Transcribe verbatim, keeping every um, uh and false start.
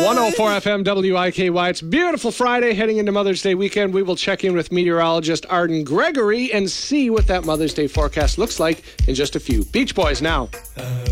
one oh four F M W I K Y. It's a beautiful Friday heading into Mother's Day weekend. We will check in with meteorologist Arden Gregory and see what that Mother's Day forecast looks like in just a few. Beach Boys now.